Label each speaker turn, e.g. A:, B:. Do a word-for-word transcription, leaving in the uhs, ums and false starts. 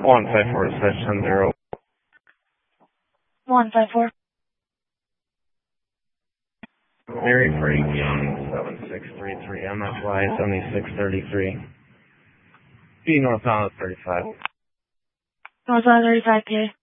A: one five four six seven zero.
B: one five four.
A: Mary Frank Young, seven six three three, M F Y seventy-six thirty-three. B northbound thirty-five.
B: Northbound thirty-five K.